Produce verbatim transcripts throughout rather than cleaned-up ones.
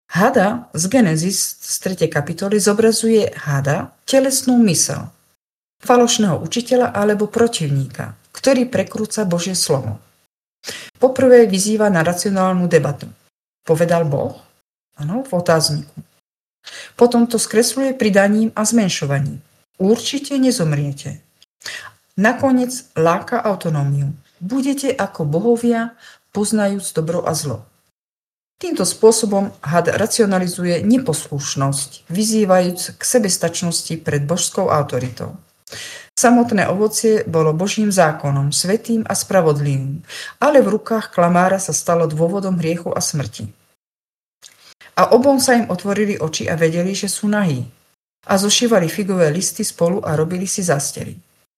Hada z Genesis z tretej kapitoly zobrazuje hada telesnú myseľ, falošného učiteľa alebo protivníka, ktorý prekrúca Božie slovo. Poprvé vyzýva na racionálnu debatu. Povedal Boh? Áno, v otázniku. Potom to skresľuje pridaním a zmenšovaním. Určite nezomriete. Nakoniec láka autonómiu. Budete ako bohovia, poznajúc dobro a zlo. Týmto spôsobom had racionalizuje neposlušnosť, vyzývajúc k sebestačnosti pred božskou autoritou. Samotné ovocie bolo Božím zákonom, svätým a spravodlivým, ale v rukách klamára sa stalo dôvodom hriechu a smrti. A obom sa im otvorili oči a vedeli, že sú nahí. A zošívali figové listy spolu a robili si zástery.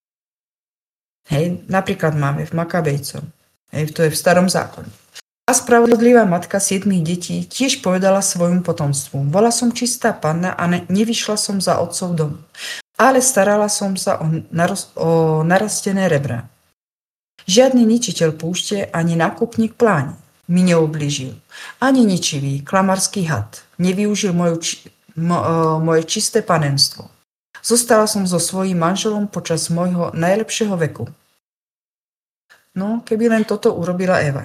Hej, napríklad máme v Makabejcov. Hej, to je v starom zákone. A spravodlivá matka siedmých detí tiež povedala svojmu potomstvu: bola som čistá panna a ne, nevyšla som za otcov dom, ale starala som sa o, narost, o narastené rebra. Žiadny ničiteľ púšte ani nákupník pláň mi neoblížil, ani ničivý klamarský had nevyužil moju, mo, moje čisté panenstvo. Zostala som so svojím manželom počas môjho najlepšieho veku. No, keby len toto urobila Eva.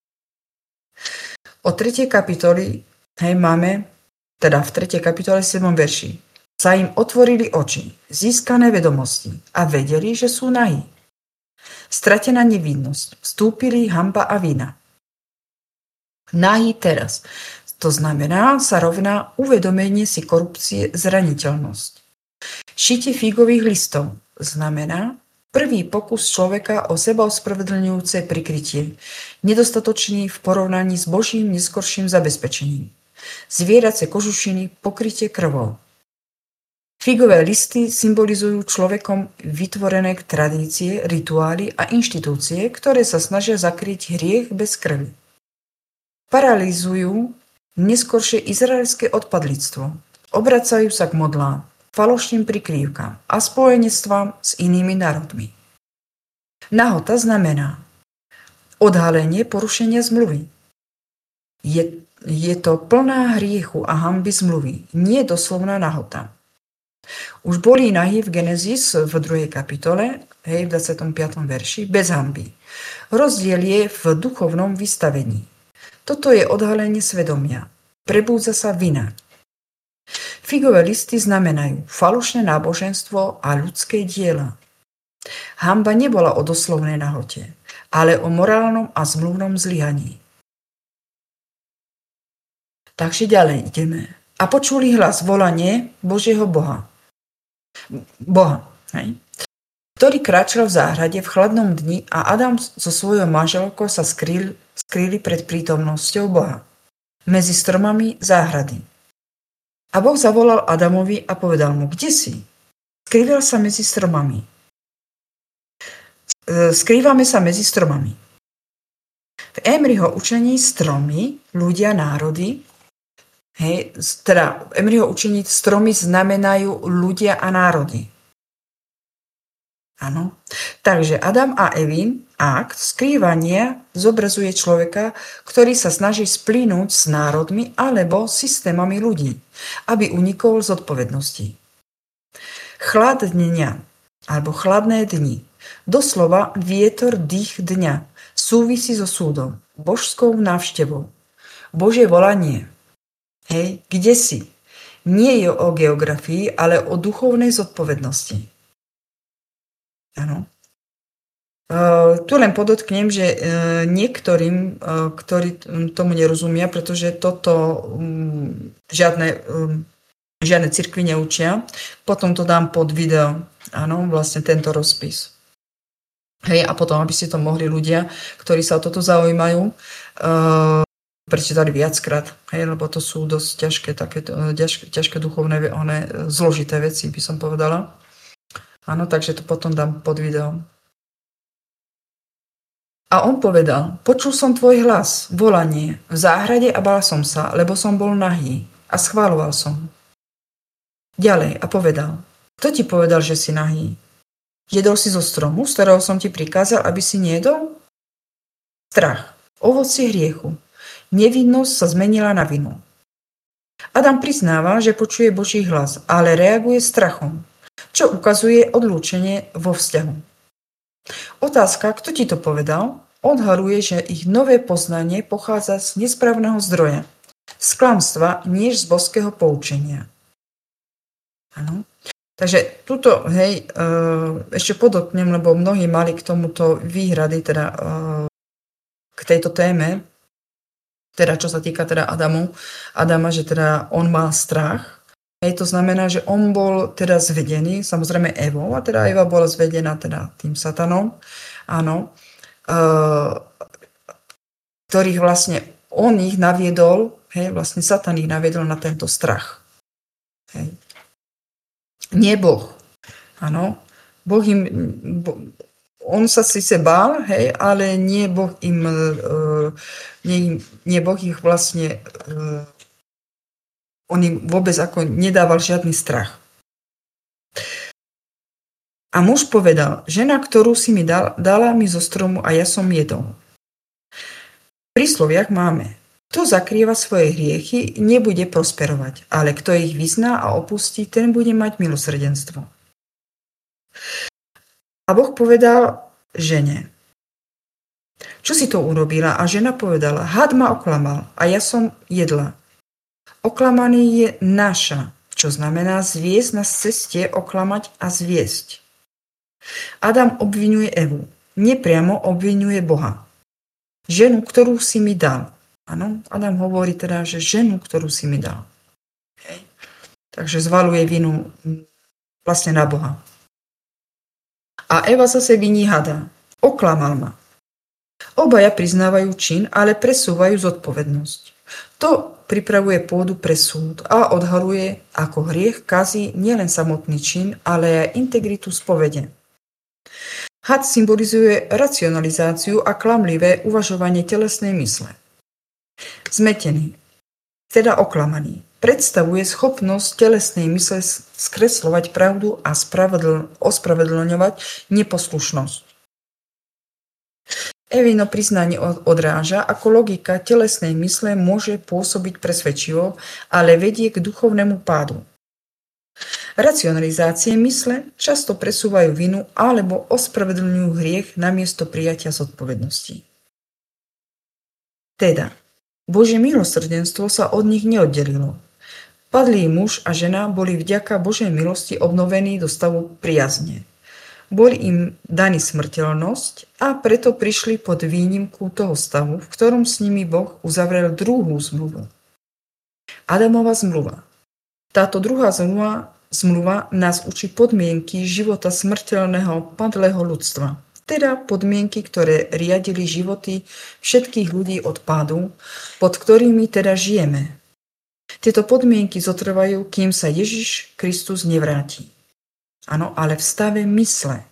Od tretej kapitoly, hej, máme, teda v tretej kapitole siedmom verši, sa im otvorili oči, získané vedomosti a vedeli, že sú nahí. Stratená nevinnosť, vstúpili hanba a vina. Nahý teraz, to znamená, sa rovná uvedomenie si korupcie, zraniteľnosť. Šitie figových listov znamená prvý pokus človeka o sebaospravedlňujúce prikrytie, nedostatočný v porovnaní s Božím neskorším zabezpečením. Zvieracie kožušiny pokrytie krvou. Figové listy symbolizujú človekom vytvorené tradície, rituály a inštitúcie, ktoré sa snažia zakryť hriech bez krvi. Paralizujú neskoršie izraelské odpadlictvo. Obracajú sa k modlám, falošným prikrývkam a spojenectvám s inými národmi. Nahota znamená odhalenie porušenia zmluvy. Je, je to plná hriechu a hanby zmluvy, nie doslovná nahota. Už boli nahí v Genesis v druhej kapitole, hej, v dvadsiatom piatom verši, bez hanby. Rozdiel je v duchovnom vystavení. Toto je odhalenie svedomia. Prebúdza sa vina. Figové listy znamenajú falošné náboženstvo a ľudské diela. Hanba nebola o doslovnej nahote, ale o morálnom a zmluvnom zlyhaní. Takže ďalej ideme. A počuli hlas volanie Božieho Boha. Boha, hej? Ktorý kráčal v záhrade v chladnom dni a Adam so svojou manželkou sa skryl, skryli pred prítomnosťou Boha medzi stromami záhrady. A Boh zavolal Adamovi a povedal mu: kde si? Skrýval sa medzi stromami. Skrývame sa medzi stromami. V Emriho učení stromy, ľudia, národy, hej, teda v Emriho učení stromy znamenajú ľudia a národy. Áno. Takže Adam a Evin akt skrývania zobrazuje človeka, ktorý sa snaží splínuť s národmi alebo systémami ľudí, aby unikol z odpovednosti. Chlad dňa alebo chladné dni, doslova vietor, dých dňa, súvisí so súdom, božskou návštevou. Božie volanie. Hej, kde si? Nie je o geografii, ale o duchovnej zodpovednosti. Áno. Uh, tu len podotknem, že uh, niektorým, uh, ktorí tomu nerozumia, pretože toto um, žiadne, um, žiadne cirkvi neučia, potom to dám pod video, áno, vlastne tento rozpis. Hej, a potom, aby ste to mohli ľudia, ktorí sa o toto zaujímajú, uh, prečítali viackrát, hej, lebo to sú dosť ťažké, také, ťažké, ťažké duchovné, one, zložité veci, by som povedala. Áno, takže to potom dám pod video. A on povedal: počul som tvoj hlas, volanie, v záhrade a bál som sa, lebo som bol nahý a schváľoval som. Ďalej a povedal: kto ti povedal, že si nahý? Jedol si zo stromu, z ktorého som ti prikázal, aby si nejedol? Strach, ovocie hriechu. Nevinnosť sa zmenila na vinu. Adam priznáva, že počuje Boží hlas, ale reaguje strachom, čo ukazuje odlúčenie vo vzťahu. Otázka, kto ti to povedal, odhaluje, že ich nové poznanie pochádza z nesprávneho zdroja, z klamstva, než z božského poučenia. Ano. Takže tuto, hej, ešte podotknem, lebo mnohí mali k tomuto výhrady, teda k tejto téme, teda čo sa týka teda Adamu, Adama, že teda on mal strach. Hej, to znamená, že on bol teda zvedený, samozrejme Evou, a teda Eva bola zvedená teda tým satanom, áno, ktorých vlastne on ich naviedol, hej, vlastne Satan ich naviedol na tento strach. Hej. Nie Boh. Áno. Boh im, bo, on sa síce bál, hej, ale nie Boh im, uh, nie, nie Boh ich vlastne, uh, on im vôbec ako nedával žiadny strach. A muž povedal, žena, ktorú si mi dal, dala mi zo stromu a ja som jedol. V prísloviach máme, kto zakrýva svoje hriechy, nebude prosperovať, ale kto ich vyzná a opustí, ten bude mať milosrdenstvo. A Boh povedal žene, čo si to urobila? A žena povedala, had ma oklamal a ja som jedla. Oklamaný je naša, čo znamená zviesť na ceste, oklamať a zviesť. Adam obvinuje Evu, nepriamo obvinuje Boha. Ženu, ktorú si mi dal. Áno, Adam hovorí teda, že ženu, ktorú si mi dal. Hej. Takže zvaluje vinu vlastne na Boha. A Eva zase viní hada. Oklamal ma. Obaja priznávajú čin, ale presúvajú zodpovednosť. To pripravuje pôdu pre súd a odhaluje, ako hriech kazí nielen samotný čin, ale aj integritu spovede. Had symbolizuje racionalizáciu a klamlivé uvažovanie telesnej mysle. Zmetený, teda oklamaný, predstavuje schopnosť telesnej mysle skresľovať pravdu a spravedl- ospravedlňovať neposlušnosť. Evino priznanie odráža, ako logika telesnej mysle môže pôsobiť presvedčivo, ale vedie k duchovnému pádu. Racionalizácie mysle často presúvajú vinu alebo ospravedlňujú hriech namiesto prijatia zodpovednosti. Teda, Božie milosrdenstvo sa od nich neoddelilo. Padlý muž a žena boli vďaka Božej milosti obnovení do stavu priazne. Boli im daní smrteľnosť a preto prišli pod výnimku toho stavu, v ktorom s nimi Boh uzavrel druhú zmluvu. Adamova zmluva. Táto druhá zmluva, zmluva nás učí podmienky života smrteľného padlého ľudstva. Teda podmienky, ktoré riadili životy všetkých ľudí od pádu, pod ktorými teda žijeme. Tieto podmienky zotrvajú, kým sa Ježiš Kristus nevráti. Áno, ale v stave mysle.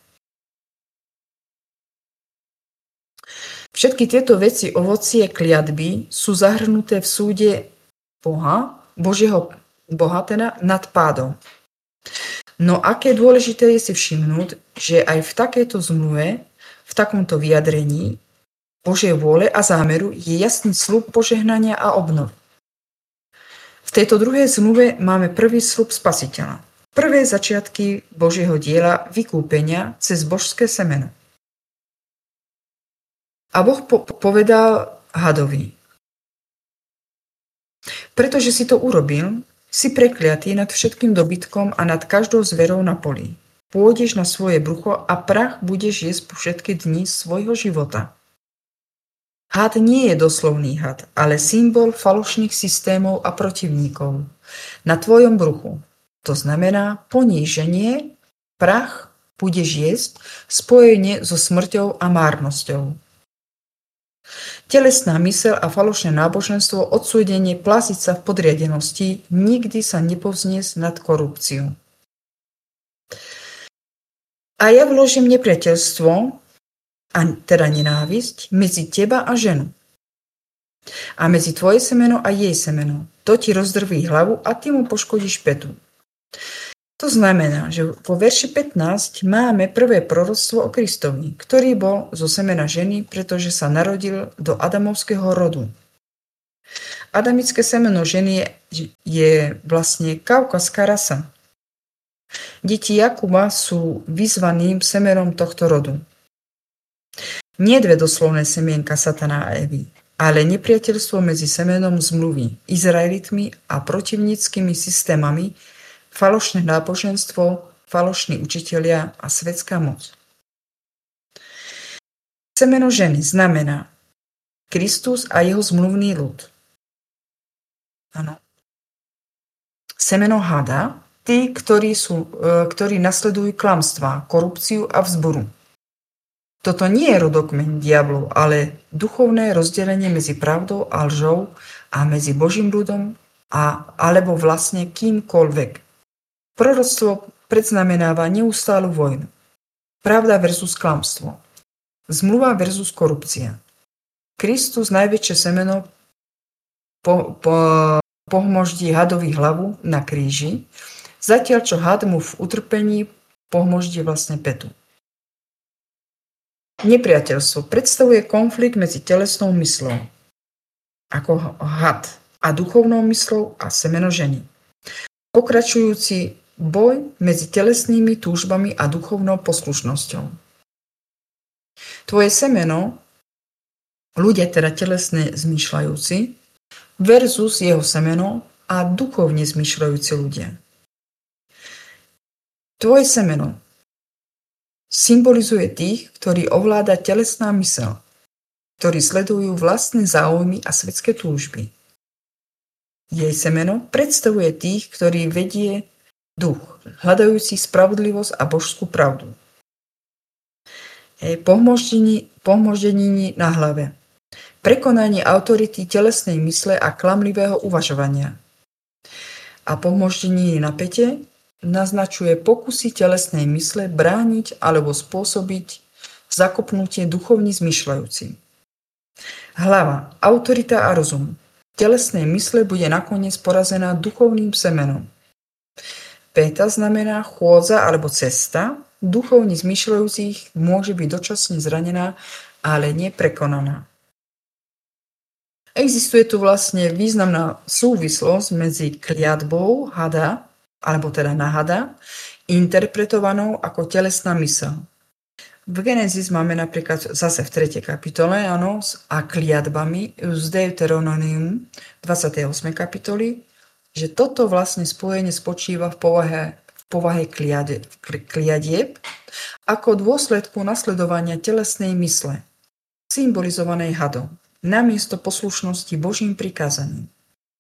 Všetky tieto veci, ovocie kliatby, sú zahrnuté v súde Boha, Božieho Boha teda, nad pádom. No aké dôležité je si všimnúť, že aj v takejto zmluve, v takomto vyjadrení Božej vôle a zámeru je jasný sľub požehnania a obnovy. V tejto druhej zmluve máme prvý sľub Spasiteľa. Prvé začiatky Božieho diela vykúpenia cez božské semeno. A Boh po- povedal hadovi, pretože si to urobil, si prekliatý nad všetkým dobytkom a nad každou zverou na poli. Pôjdeš na svoje brucho a prach budeš jesť po všetky dni svojho života. Had nie je doslovný had, ale symbol falošných systémov a protivníkov. Na tvojom bruchu. To znamená poníženie, prach budeš jesť, spojenie so smrťou a márnosťou. Telesná myseľ a falošné náboženstvo, odsúdenie plásiť sa v podriadenosti, nikdy sa nepovzniesť nad korupciu. A ja vložím nepriateľstvo, a teda nenávisť, medzi teba a ženu. A medzi tvoje semeno a jej semeno. To ti rozdrví hlavu a ty mu poškodíš petu. To znamená, že vo verši pätnásť máme prvé proroctvo o Kristovi, ktorý bol zo semena ženy, pretože sa narodil do Adamovského rodu. Adamické semeno ženy je, je vlastne kaukazská rasa. Deti Jakuba sú vyzvaným semenom tohto rodu. Nie dve doslovné semienka Satana a Evy, ale nepriateľstvo medzi semenom zmluvy, Izraelitmi a protivníckymi systémami, falošné náboženstvo, falošní učitelia a svetská moc. Semeno ženy znamená Kristus a jeho zmluvný ľud. Áno. Semeno hada, tí, ktorí, sú, ktorí nasledujú klamstvá, korupciu a vzburu. Toto nie je rodokmeň diablov, ale duchovné rozdelenie medzi pravdou a lžou a medzi Božím ľudom a, alebo vlastne kýmkoľvek. Proroctvo predznamenáva neustálu vojnu. Pravda versus klamstvo. Zmluva versus korupcia. Kristus, najväčšie semeno, po, po, pohmoždí hadovi hlavu na kríži, zatiaľ čo had mu v utrpení pohmoždí vlastne petu. Nepriateľstvo predstavuje konflikt medzi telesnou myslou, ako had, a duchovnou myslou a semeno ženy. Pokračujúci boj medzi telesnými túžbami a duchovnou poslušnosťou. Tvoje semeno, ľudia teda telesne zmýšľajúci, versus jeho semeno a duchovne zmýšľajúci ľudia. Tvoje semeno symbolizuje tých, ktorí ovláda telesná myseľ, ktorí sledujú vlastné záujmy a svetské túžby. Jej semeno predstavuje tých, ktorí vedie duch, hľadajúci spravodlivosť a božskú pravdu. Pohmoždení na hlave. Prekonanie autority telesnej mysle a klamlivého uvažovania. A pohmoždení na pete naznačuje pokusy telesnej mysle brániť alebo spôsobiť zakopnutie duchovne zmyšľajúcim. Hlava, autorita a rozum telesnej mysle bude nakoniec porazená duchovným semenom. Péta znamená chôdza alebo cesta, duchovne zmyšľajúcich môže byť dočasne zranená, ale neprekonaná. Existuje tu vlastne významná súvislosť medzi kliatbou hada, alebo teda na hada, interpretovanou ako telesná myseľ. V Genesis máme napríklad zase v tretej kapitole, áno, a kliatbami z Deuteronomium dvadsiatej ôsmej kapitoly, že toto vlastne spojenie spočíva v povahe, v povahe kliadieb ako dôsledku nasledovania telesnej mysle, symbolizovanej hadom, namiesto poslušnosti Božím prikázaním.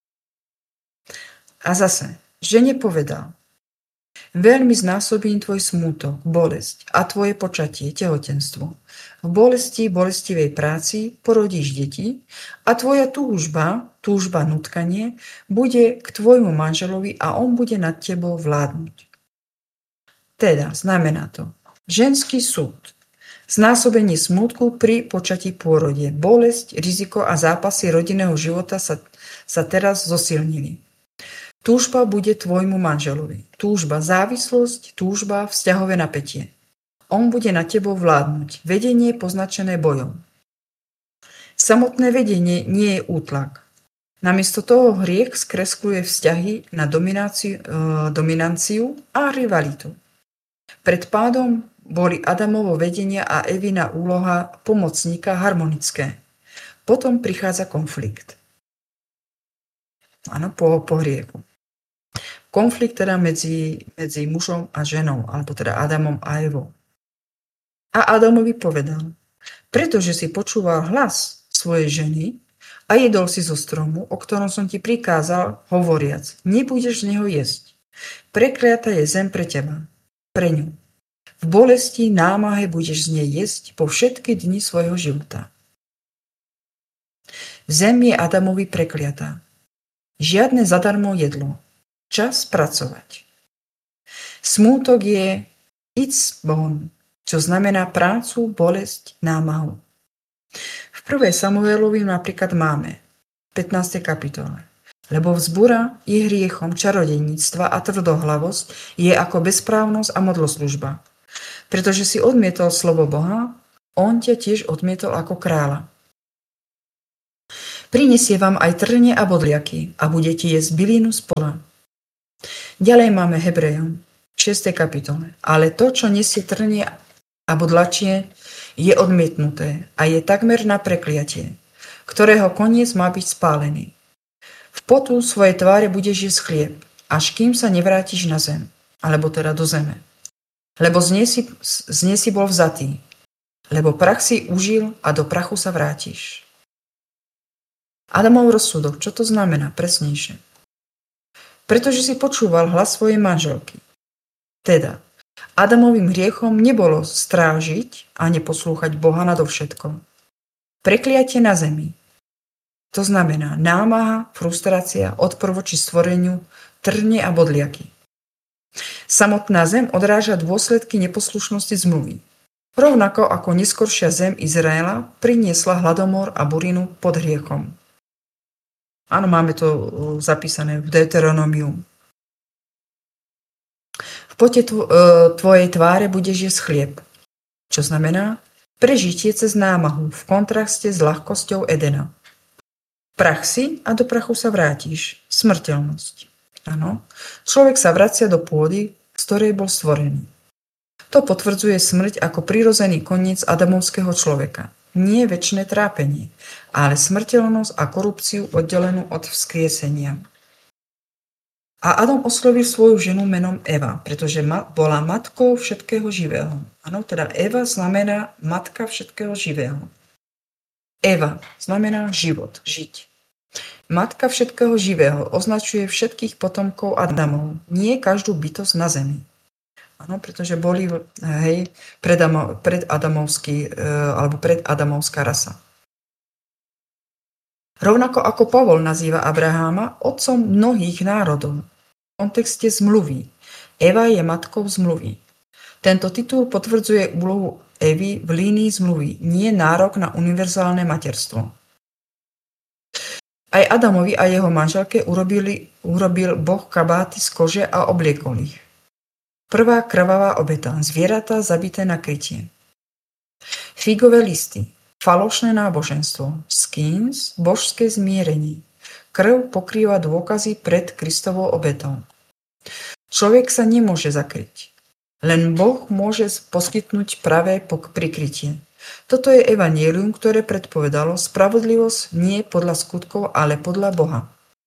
A zase, žene povedal: veľmi znásobím tvoj smútok, bolesť a tvoje počatie, tehotenstvo. V bolesti, bolestivej práci porodíš deti a tvoja túžba, túžba nutkanie, bude k tvojmu manželovi a on bude nad tebou vládnuť. Teda znamená to ženský súd, znásobenie smútku pri počatí pôrode, bolesť, riziko a zápasy rodinného života sa, sa teraz zosilnili. Túžba bude tvojmu manželovi. Túžba, závislosť, túžba, vzťahové napätie. On bude na tebou vládnuť. Vedenie poznačené bojom. Samotné vedenie nie je útlak. Namiesto toho hriech skresľuje vzťahy na domináciu, e, dominanciu a rivalitu. Pred pádom boli Adamovo vedenia a Evina úloha pomocníka harmonické. Potom prichádza konflikt. Áno, po, po hriechu. Konflikt teda medzi, medzi mužom a ženou, alebo teda Adamom a Evou. A Adamovi povedal: pretože si počúval hlas svojej ženy a jedol si zo stromu, o ktorom som ti prikázal, hovoriac: nebudeš z neho jesť. Prekliata je zem pre teba, pre ňu. V bolesti, námahe budeš z nej jesť po všetky dni svojho života. Zem je Adamovi prekliatá. Žiadne zadarmo jedlo. Čas pracovať. Smútok je itzbon, čo znamená prácu, bolesť, námahu. V prvej Samuelovi napríklad máme v pätnástej kapitole. Lebo vzbura je hriechom čarodejníctva a tvrdohlavosť je ako bezprávnosť a modloslužba. Pretože si odmietol slovo Boha, on ťa tiež odmietol ako kráľa. Prinesie vám aj trne a bodliaky a budete jesť bylinu z pola. Ďalej máme Hebrejom v šiestej kapitole. Ale to, čo nesie trnie a bodlačie, je odmietnuté a je takmer na prekliatie, ktorého koniec má byť spálený. V potu svojej tváre budeš jesť chlieb, až kým sa nevrátiš na zem, alebo teda do zeme. Lebo z nej si, z nej si bol vzatý, lebo prach si užil a do prachu sa vrátiš. Adamov rozsudok, čo to znamená presnejšie? Pretože si počúval hlas svojej manželky. Teda, Adamovým hriechom nebolo strážiť a neposlúchať Boha nadovšetko. Prekliatie na zemi. To znamená námaha, frustrácia, odpor voči stvoreniu, trnie a bodliaky. Samotná zem odráža dôsledky neposlušnosti zmluvy. Rovnako ako neskoršia zem Izraela priniesla hladomor a burinu pod hriechom. Áno, máme to zapísané v Deuteronomium. V pote tvojej tváre budeš jesť chlieb, čo znamená prežitie cez námahu v kontraste s ľahkosťou Edena. Prach si a do prachu sa vrátiš. Smrteľnosť. Áno. Človek sa vracia do pôdy, z ktorej bol stvorený. To potvrdzuje smrť ako prirodzený koniec adamovského človeka. Nie večné trápenie, ale smrteľnosť a korupciu oddelenú od vzkriesenia. A Adam oslovil svoju ženu menom Eva, pretože bola matkou všetkého živého. Áno, teda Eva znamená matka všetkého živého. Eva znamená život, žiť. Matka všetkého živého označuje všetkých potomkov Adamov, nie každú bytosť na zemi. Áno, pretože boli hej, predamo, predadamovský, e, alebo predadamovská rasa. Rovnako ako Pavol nazýva Abraháma otcom mnohých národov. V kontexte zmluvy. Eva je matkou zmluvy. Tento titul potvrdzuje úlohu Evy v línii zmluvy, nie nárok na univerzálne materstvo. Aj Adamovi a jeho manželke urobili, urobil Boh kabáty z kože a obliekol ich. Prvá krvavá obeta, zvieratá zabité na krytie. Figové listy, falošné náboženstvo, skins, božské zmierenie. Krv pokrýva dôkazy pred Kristovou obetou. Človek sa nemôže zakryť. Len Boh môže poskytnúť pravé prikrytie. Toto je evanjelium, ktoré predpovedalo spravodlivosť nie podľa skutkov, ale podľa Boha.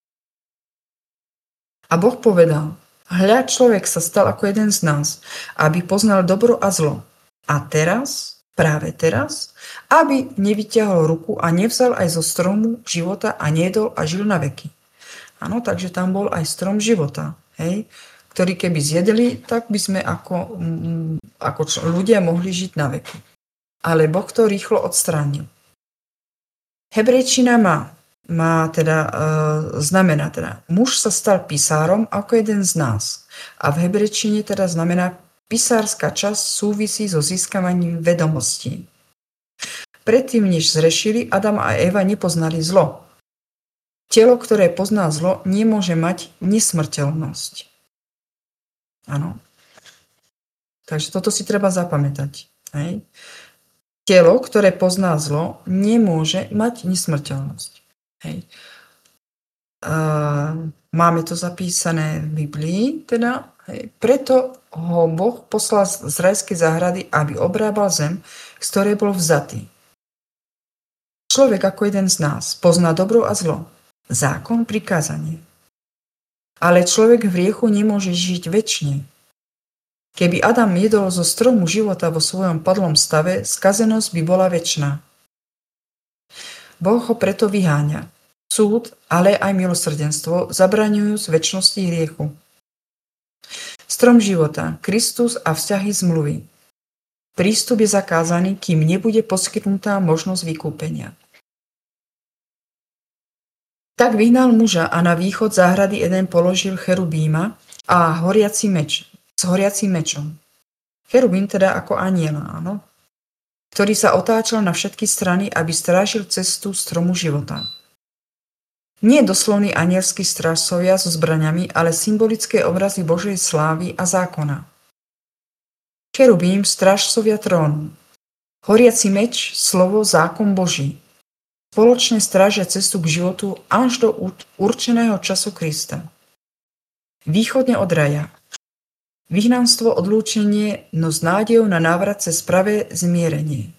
A Boh povedal, hľa, človek sa stal ako jeden z nás, aby poznal dobro a zlo. A teraz, práve teraz, aby nevyťahol ruku a nevzal aj zo stromu života a nejedol a žil na veky. Áno, takže tam bol aj strom života, hej, ktorý keby zjedli, tak by sme ako, ako ľudia mohli žiť na veky. Ale Boh to rýchlo odstránil. Hebrejčina má, má teda, e, znamená teda, muž sa stal písárom ako jeden z nás. A v hebrejčine teda znamená, písárska časť súvisí so získavaním vedomostí. Predtým, než zrešili, Adam a Eva nepoznali zlo. Telo, ktoré pozná zlo, nemôže mať nesmrteľnosť. Áno. Takže toto si treba zapamätať. Hej. Telo, ktoré pozná zlo, nemôže mať nesmrteľnosť. Hej. Uh, máme to zapísané v Biblii, teda, hej. Preto ho Boh poslal z rajskej záhrady, aby obrábal zem, z ktorej bol vzatý. Človek ako jeden z nás pozná dobro a zlo, zákon, prikázanie. Ale človek v hriechu nemôže žiť večne. Keby Adam jedol zo stromu života vo svojom padlom stave, skazenosť by bola večná. Boh ho preto vyháňa. Súd, ale aj milosrdenstvo zabraňujú z večnosti hriechu. Strom života, Kristus a vzťahy zmluvy. Prístup je zakázaný, kým nebude poskytnutá možnosť vykúpenia. Tak vyhnal muža a na východ záhrady Eden položil cherubíma a horiaci meč s horiacím mečom. Cherubín teda ako anjela, áno, ktorý sa otáčal na všetky strany, aby strážil cestu stromu života. Nie doslovní anielskí strážcovia so zbraňami, ale symbolické obrazy Božej slávy a zákona. Cherubím strážcovia trónu. Horiaci meč, slovo, zákon Boží. spoločne strážia cestu k životu až do určeného času Krista. Východne od raja. Vyhnanstvo, odlúčenie, no s nádejou na návrat cez pravé zmierenie.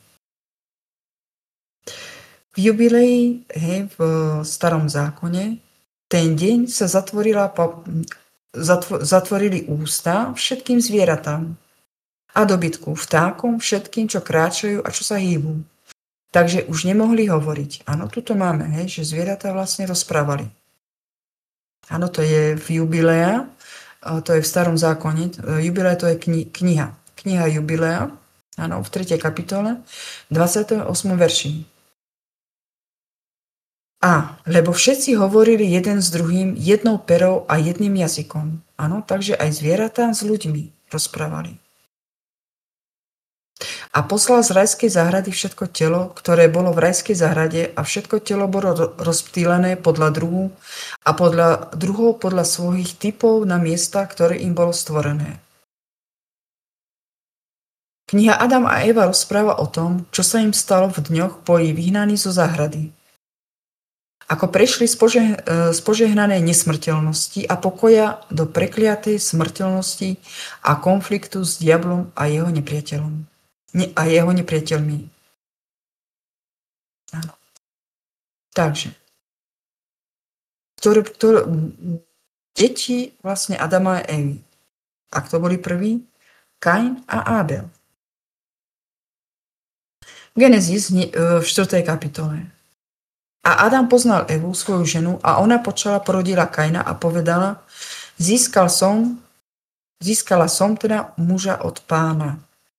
V jubilei, hej, v starom zákone, ten deň sa zatvorila, zatvo, zatvorili ústa všetkým zvieratám a dobytku, vtákom, všetkým, čo kráčajú a čo sa hýbu. Takže už nemohli hovoriť. Áno, tuto máme, hej, že zvieratá vlastne rozprávali. Áno, to je v jubilea, to je v starom zákone. Jubilea to je kni- kniha. Kniha Jubilea, áno, v tretej kapitole, dvadsiatom ôsmom verši. A, lebo všetci hovorili jeden s druhým, jednou perou a jedným jazykom. Áno, takže aj zvieratá s ľuďmi rozprávali. A poslal z rajskej záhrady všetko telo, ktoré bolo v rajskej záhrade, a všetko telo bolo rozptýlené podľa druhu a podľa druhov podľa svojich typov na miesta, ktoré im bolo stvorené. Kniha Adam a Eva rozpráva o tom, čo sa im stalo v dňoch po jej vyhnaní zo záhrady. Ako prešli z, požeh- z požehnanej nesmrteľnosti a pokoja do prekliatej smrteľnosti a konfliktu s diablom a jeho nepriateľom. a jeho nepriateľmi. Áno. Takže, ktoré, ktoré, deti vlastne Adama a Evy. A kto boli prví? Kain a Abel. Genesis v štvrtej kapitole. A Adam poznal Evu, svoju ženu, a ona počala, porodila Kaina a povedala, získal som, získala som teda muža od Pána.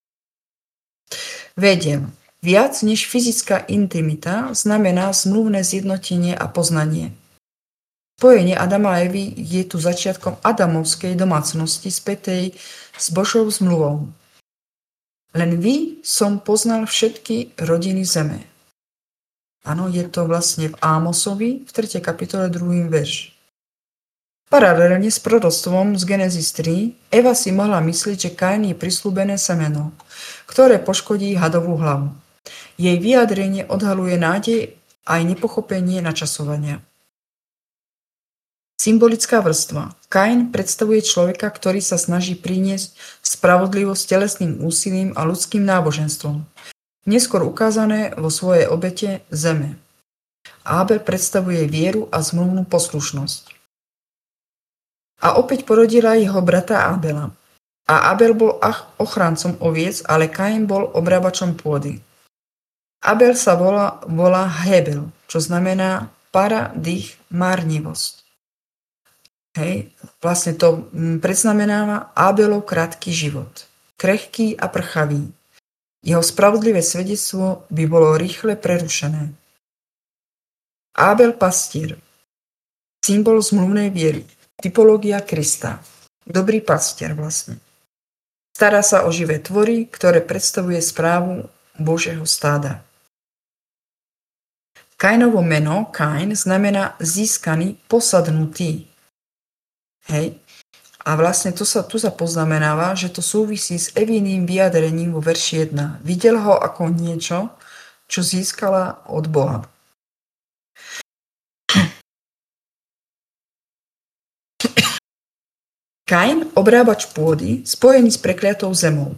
Vediem, viac než fyzická intimita znamená zmluvné zjednotenie a poznanie. Spojenie Adama a Evy je tu začiatkom adamovskej domácnosti spätej s Božou zmluvou. Len vy som poznal všetky rodiny zeme. Áno, je to vlastne v Ámosovi, v tretej kapitole druhý verš. Paralelne s proroctvom z Genesis tri, Eva si mohla myslieť, že Kain je prisľúbené semeno, ktoré poškodí hadovú hlavu. Jej vyjadrenie odhaluje nádej aj nepochopenie načasovania. Symbolická vrstva. Kain predstavuje človeka, ktorý sa snaží priniesť spravodlivosť telesným úsilím a ľudským náboženstvom, neskôr ukázané vo svojej obete zeme. Abel predstavuje vieru a zmluvnú poslušnosť. A opäť porodila jeho brata Abela. A Abel bol ochrancom oviec, ale Kain bol obrábačom pôdy. Abel sa volá, volá Hebel, čo znamená para, dých, márnivosť. Hej, vlastne to predznamenáva Abelov krátky život. Krehký a prchavý. Jeho spravodlivé svedectvo by bolo rýchle prerušené. Abel pastier. Symbol zmluvnej viery. Typológia Krista. Dobrý pastier vlastne. Stará sa o živé tvory, ktoré predstavuje správu Božieho stáda. Kainovo meno, Kain, znamená získaný, posadnutý. Hej. A vlastne to sa, tu sa poznamenáva, že to súvisí s Eviným vyjadrením vo verši jeden. Videl ho ako niečo, čo získala od Boha. Kain, obrábač pôdy, spojený s prekliatou zemou.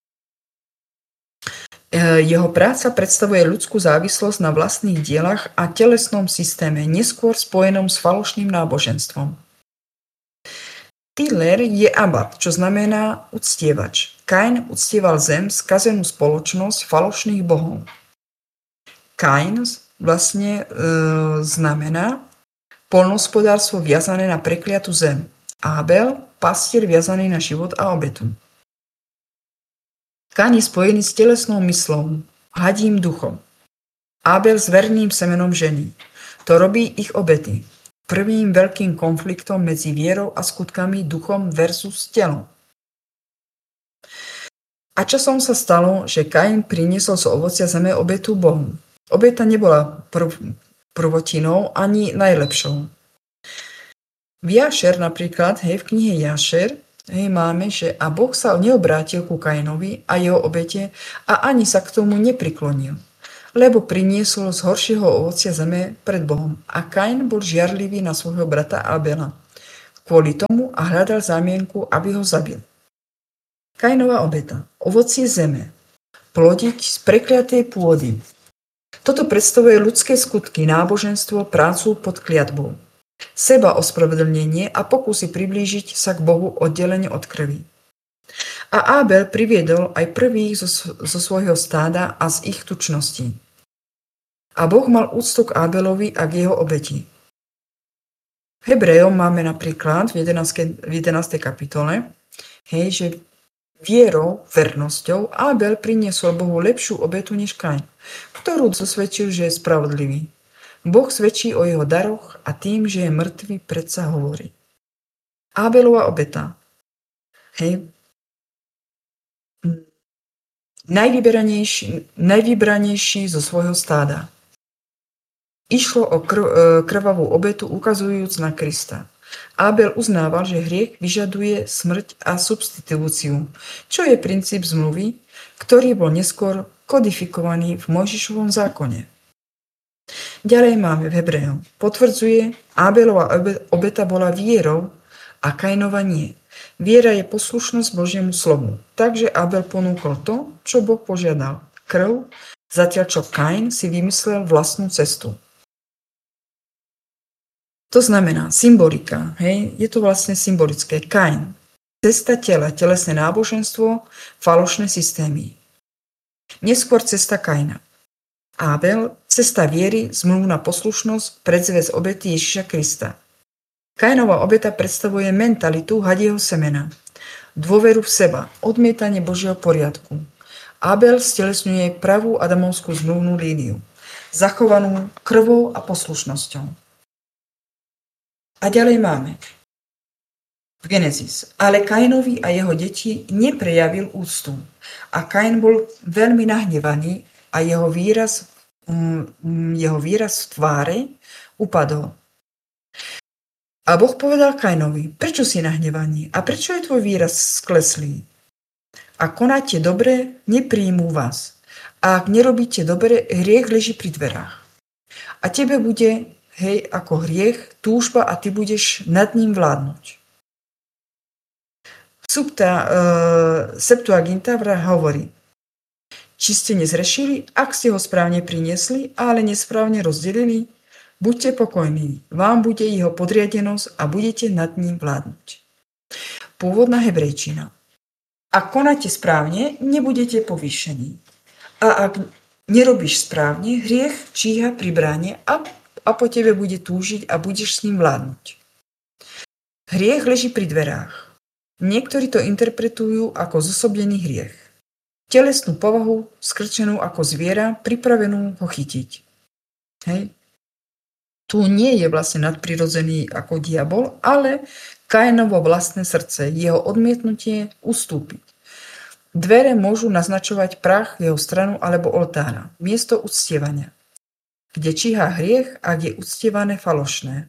Jeho práca predstavuje ľudskú závislosť na vlastných dielach a telesnom systéme, neskôr spojenom s falošným náboženstvom. Tiller je abat, čo znamená uctievač. Kain uctieval zem, skazenú spoločnosť falošných bohov. Kain vlastne e, znamená poľnohospodárstvo viazané na prekliatu zem. Abel, pastier viazaný na život a obetu. Kain je spojený s telesnou myslou, hadím duchom. Abel s verným semenom ženy. To robí ich obety. Prvým veľkým konfliktom medzi vierou a skutkami, duchom versus telom. A časom sa stalo, že Kain priniesol z ovocia zeme obetu Bohu. Obeta nebola prv, prvotinou ani najlepšou. V Jášer napríklad, hej, v knihe Jášer, hej, máme, že a Boh sa neobrátil ku Kainovi a jeho obete a ani sa k tomu nepriklonil. lebo priniesol z horšieho ovocia zeme pred Bohom. A Kain bol žiarlivý na svojho brata Abela kvôli tomu a hľadal zámienku, aby ho zabil. Kainova obeta. Ovocie zeme. Plodiť z prekliatej pôdy. Toto predstavuje ľudské skutky, náboženstvo, prácu pod kliatbou. Seba ospravedlnenie a pokusy priblížiť sa k Bohu oddelenie od krvi. A Abel priviedol aj prvých zo, zo svojho stáda a z ich tučností. A Boh mal úctu k Abelovi a k jeho obeti. Hebrejom máme napríklad v jedenástej kapitole, hej, že vierou, vernosťou Abel priniesol Bohu lepšiu obetu než Kain, ktorú dosvedčil, že je spravodlivý. Boh svedčí o jeho daroch a tým, že je mŕtvý, predsa hovorí. Abelova obeta. Hej. Najvybranejší, najvybranejší zo svojho stáda. Išlo o krv, krvavú obetu ukazujúc na Krista. Abel uznával, že hriech vyžaduje smrť a substitúciu, čo je princíp zmluvy, ktorý bol neskôr kodifikovaný v Mojžišovom zákone. Ďalej máme v Hebrejom. Potvrdzuje, Abelova obeta bola vierou a Kainova nie. Viera je poslušnosť Božiemu slovu. Takže Abel ponúkol to, čo Boh požiadal. Krv, zatiaľ čo Kain si vymyslel vlastnú cestu. To znamená symbolika. Hej? Je to vlastne symbolické. Kain. Cesta tela, telesné náboženstvo, falošné systémy. Neskôr cesta Kaina. Abel, cesta viery, zmluvná poslušnosť, predzvesť obety Ježiša Krista. Kainova obeta predstavuje mentalitu hadieho semena, dôveru v seba, odmietanie Božieho poriadku. Abel stelesňuje pravú adamovskú zmluvnú líniu, zachovanú krvou a poslušnosťou. A ďalej máme v Genesis. Ale Kainovi a jeho deti neprejavil úctu. A Kain bol veľmi nahnevaný a jeho výraz, um, jeho výraz v tváre upadol. A Boh povedal Kainovi, prečo si nahnevaný a prečo je tvoj výraz skleslý? Ak konáte dobre, nepríjmú vás. A ak nerobíte dobre, hriech leží pri dverách. A tebe bude, hej, ako hriech, túžba a ty budeš nad ním vládnuť. Subta, uh, Septuaginta hovorí, či ste nezrešili, ak ste ho správne priniesli, ale nesprávne rozdelili, buďte pokojní, vám bude jeho podriadenosť a budete nad ním vládnuť. Pôvodná hebrejčina. Ak konáte správne, nebudete povýšení. A ak nerobíš správne, hriech číha pri bráne a, a po tebe bude túžiť a budeš s ním vládnuť. Hriech leží pri dverách. Niektorí to interpretujú ako zosobený hriech. Telesnú povahu, skrčenú ako zviera, pripravenú ho chytiť. Hej. Tu nie je vlastne nadprirodzený ako diabol, ale Kainovo vlastné srdce, jeho odmietnutie ustúpiť. Dvere môžu naznačovať prach jeho stranu alebo oltára, miesto uctievania, kde číha hriech, ak je uctievané falošné.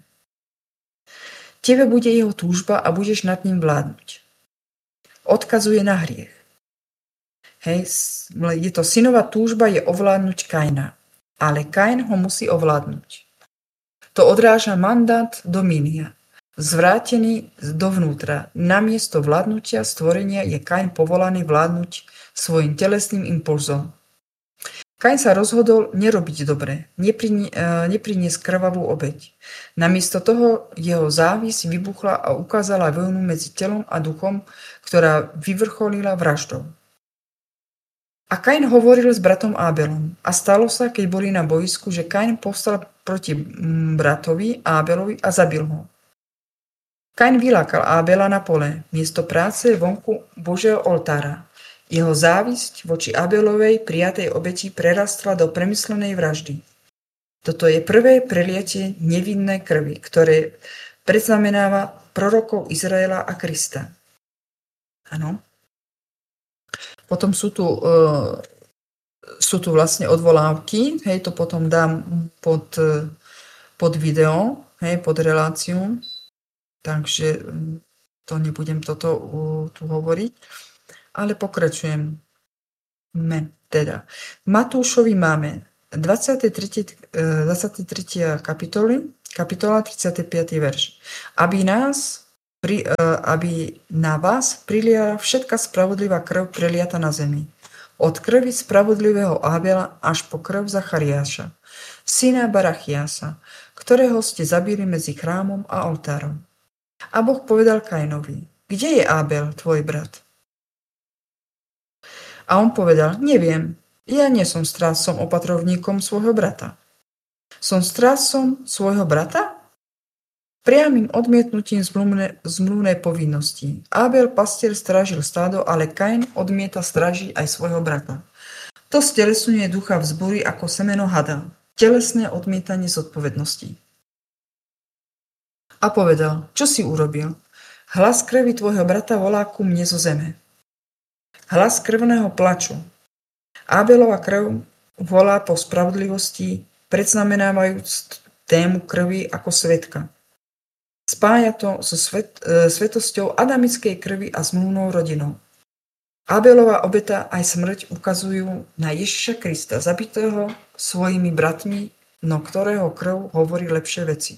Tebe bude jeho túžba a budeš nad ním vládnuť. Odkazuje na hriech. Hej, je to synová túžba je ovládnuť Kaina, ale Kain ho musí ovládnuť. To odráža mandát domínia. Zvrátený dovnútra. Namiesto vládnutia stvorenia je Kain povolaný vládnuť svojim telesným impulzom. Kain sa rozhodol nerobiť dobre, nepriniesť krvavú obeť. Namiesto toho jeho závisť vybuchla a ukázala vojnu medzi telom a duchom, ktorá vyvrcholila vraždou. A Kain hovoril s bratom Abelom. A stalo sa, keď boli na bojisku, že Kain povstal proti bratovi Abelovi a zabil ho. Kain vylákal Abela na pole, miesto práce vonku Božieho oltára. Jeho závisť voči Abelovej prijatej obeti prerastla do premyslenej vraždy. Toto je prvé prelietie nevinnej krvi, ktoré predznamenáva prorokov Izraela a Krista. Áno. Potom sú tu, uh, sú tu vlastne odvolávky, hej, to potom dám pod, pod video, hej, pod reláciu, takže to nebudem toto uh, tu hovoriť, ale pokračujem. Me, teda. V Matúšovi máme dvadsiatej tretej, dvadsiatej tretej kapitoly, kapitola tridsiaty piaty verš. Aby nás pri, aby na vás priliala všetka spravodlivá krv preliata na zemi. Od krvi spravodlivého Ábela až po krv Zachariáša, syna Barachiasa, ktorého ste zabili medzi chrámom a oltárom. A Boh povedal Kainovi: Kde je Ábel, tvoj brat? A on povedal: Neviem, ja nie som strážcom opatrovníkom svojho brata. Som strážcom svojho brata? Priamym odmietnutím zmluvné, zmluvnej povinnosti. Ábel pastier strážil stádo, ale Kain odmieta strážiť aj svojho brata. To stelesňuje ducha vzbúry ako semeno hada. Telesné odmietanie zodpovednosti. A povedal: Čo si urobil? Hlas krvi tvojho brata volá ku mne zo zeme. Hlas krvného plaču. Ábelova krv volá po spravodlivosti, predznamenávajúc tému krvi ako svetka. Spája to so svet, e, svetosťou adamickej krvi a zmluvnou rodinou. Ábelova obeta aj smrť ukazujú na Ježiša Krista, zabitého svojimi bratmi, no ktorého krv hovorí lepšie veci.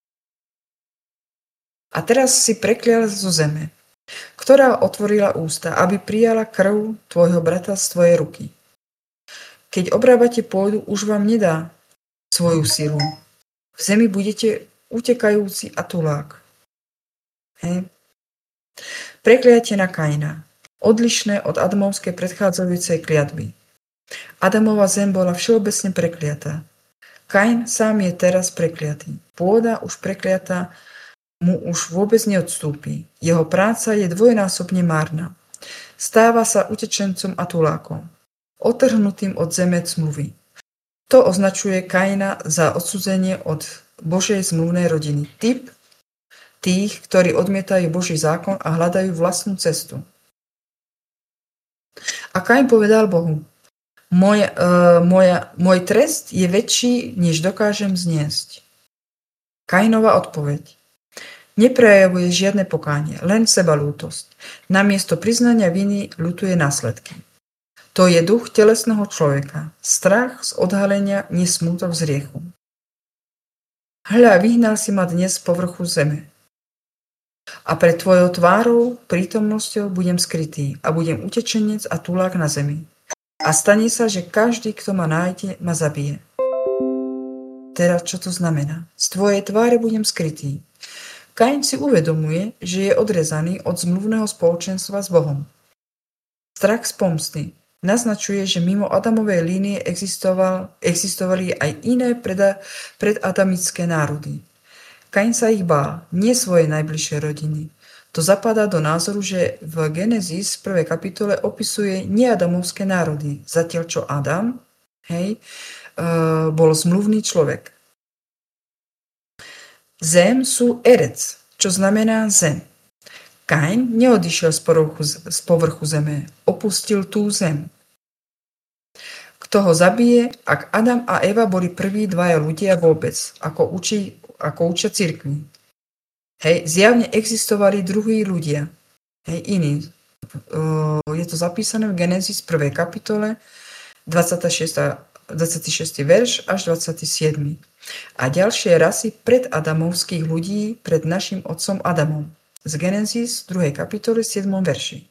A teraz si preklial zo zeme, ktorá otvorila ústa, aby prijala krv tvojho brata z tvojej ruky. Keď obrábate pôdu, už vám nedá svoju silu. V zemi budete utekajúci a tulák. Hej. Prekliatie na Kaina. Odlišné od Adamovskej predchádzajúcej kliatby. Adamova zem bola všeobecne prekliatá. Kain sám je teraz prekliatý. Pôda už prekliatá mu už vôbec neodstúpi. Jeho práca je dvojnásobne márna. Stáva sa utečencom a tulákom, otrhnutým od zeme zmluvy. To označuje Kaina za odsudzenie od Božej zmluvnej rodiny. Typ tých, ktorí odmietajú Boží zákon a hľadajú vlastnú cestu. A Kain povedal Bohu: Môj, uh, moja, môj trest je väčší, než dokážem zniesť. Kainova odpoveď: Neprejavuje žiadne pokánie, len sebalútosť. Namiesto priznania viny ľutuje následky. To je duch telesného človeka, strach z odhalenia, nie smútok z hriechu. Hľa, vyhnal si ma dnes z povrchu zeme. A pred tvojou tvárou, prítomnosťou budem skrytý a budem utečenec a tulák na zemi. A stane sa, že každý, kto ma nájde, ma zabije. Teraz čo to znamená? Z tvojej tváre budem skrytý. Kain si uvedomuje, že je odrezaný od zmluvného spoločenstva s Bohom. Strach z pomsty naznačuje, že mimo Adamovej línie existoval, existovali aj iné preda, predadamické národy. Kain sa ich bál, nie svojej najbližšej rodiny. To zapadá do názoru, že v Genesis v prvej kapitole opisuje neadamovské národy, zatiaľ čo Adam, hej, uh, bol zmluvný človek. Zem sú erec, čo znamená zem. Kain neodišiel z povrchu, z povrchu zeme, opustil tú zem. Kto ho zabije, ak Adam a Eva boli prví dvaja ľudia vôbec, ako učí ako učia cirkvi. Hej, zjavne existovali druhí ľudia. Hej, iní. Je to zapísané v Genesis prvej kapitole, dvadsiaty šiesty verš až dvadsiaty siedmy A ďalšie rasy predamovských ľudí pred našim otcom Adamom. Z Genesis druhej kapitoly siedmom verši.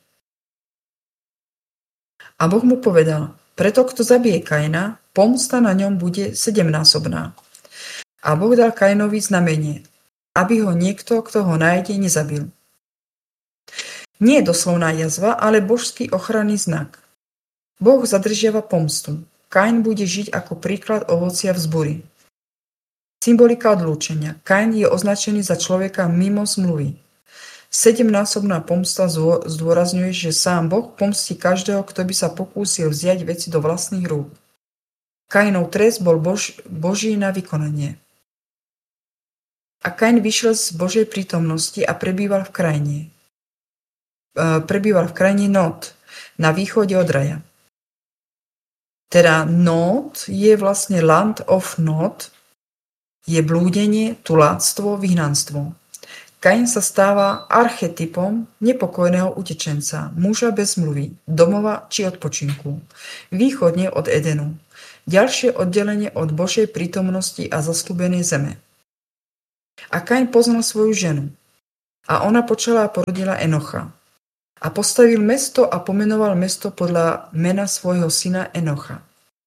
A Boh mu povedal: Preto, kto zabije Kaina, pomsta na ňom bude sedemnásobná. A Boh dal Kainovi znamenie, aby ho niekto, kto ho nájde, nezabil. Nie je doslovná jazva, ale božský ochranný znak. Boh zadržiava pomstu. Kain bude žiť ako príklad ovocia vzbury. Symbolika odlúčenia. Kain je označený za človeka mimo zmluvy. Sedemnásobná pomsta zdôrazňuje, že sám Boh pomstí každého, kto by sa pokúsil vziať veci do vlastných rúk. Kainov trest bol bož, Boží na vykonanie. A Kain vyšiel z Božej prítomnosti a prebýval v krajine. E, prebýval v krajine Nód, na východe od raja. Teda Nód je vlastne land of Nód, je blúdenie, tuláctvo, vyhnanstvo. Kain sa stáva archetypom nepokojného utečenca, muža bez zmluvy, domova či odpočinku, východne od Edenu. ďalšie oddelenie od Božej prítomnosti a zasľúbenej zeme. A Kain poznal svoju ženu. A ona počala a porodila Enocha. A postavil mesto a pomenoval mesto podľa mena svojho syna Enocha.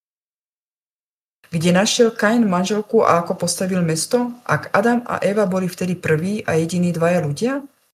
Kde našiel Kain manželku a ako postavil mesto, ak Adam a Eva boli vtedy prví a jediní dvaja ľudia?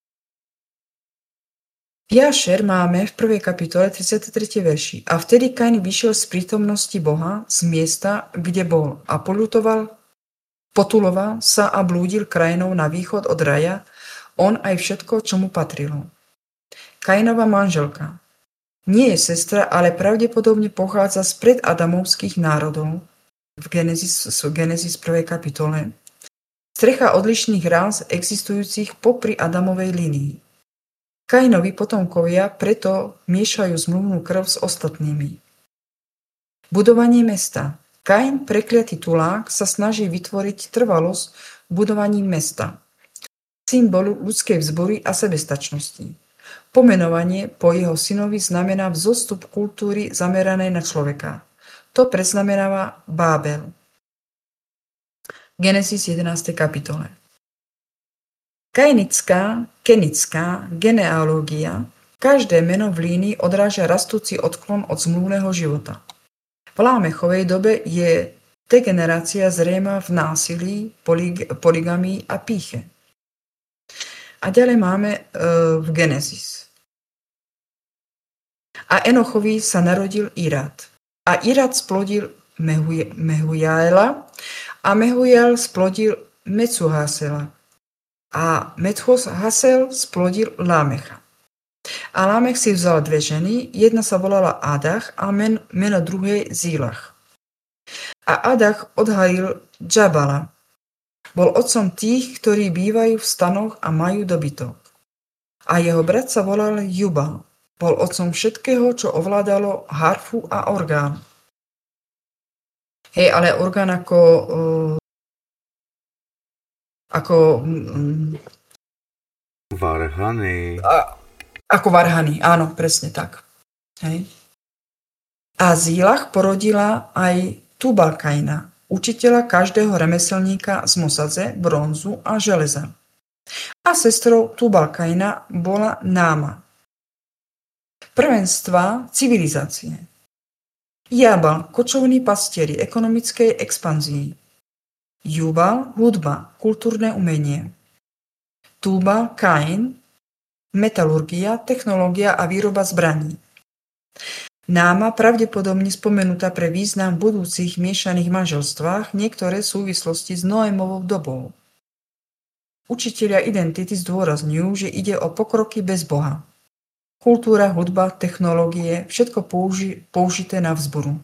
Jášer máme v prvej kapitole tridsiatom treťom verši. A vtedy Kain vyšiel z prítomnosti Boha, z miesta, kde bol, a polutoval, potuloval sa a blúdil krajinou na východ od raja, on aj všetko, čo mu patrilo. Kainova manželka nie je sestra, ale pravdepodobne pochádza z predadamovských národov, v Genesis, v Genesis prvej kapitole. Strecha odlišných rás existujúcich popri Adamovej línii. Kainovi potomkovia preto miešajú zmluvnú krv s ostatnými. Budovanie mesta. Kain, prekliatý tulák, sa snaží vytvoriť trvalosť budovaním mesta. Symbolu ľudskej vzbory a sebestačnosti. Pomenovanie po jeho synovi znamená vzostup kultúry zameranej na človeka. To predznamenáva Bábel. Genesis jedenástej kapitole. Kainická, kenická genealógia, každé meno v línii odráža rastúci odklon od zmluvného života. V Lámechovej dobe je degenerácia zrejma v násilí, polig- poligamii a pýche. A ďalej máme e, v Genesis. A Enochovi sa narodil Irad. A Irad splodil Mehuj- Mehujaela a Mehujael splodil Mecuhasela. A Mecuhasel splodil Lámecha. A Lámech si vzal dve ženy, jedna sa volala Adach a men, meno druhej Zílach. A Adach odhalil Džabala. Bol otcom tých, ktorí bývajú v stanoch a majú dobytok. A jeho brat sa volal Jubal. Bol otcom všetkého, čo ovládalo harfu a orgán. Hej, ale orgán ako... Uh, ako... Um, Varhany. A, ako varhany, áno, presne tak. Hej. A Zílach porodila aj Tubalkaina, učiteľa každého remeselníka z Mosadze, bronzu a železa. A sestrou Tubalkaina bola Náma. Prvenstva civilizácie. Jábal, kočovní pastieri ekonomickej expanzii. Jubal, hudba, kultúrne umenie. Túbal, Kain, metalurgia, technológia a výroba zbraní. Náma pravdepodobne spomenutá pre význam v budúcich miešaných manželstvách, niektoré súvislosti s Noémovou dobou. Učitelia identity zdôrazňujú, že ide o pokroky bez Boha. Kultúra, hudba, technológie, všetko použi- použité na vzboru.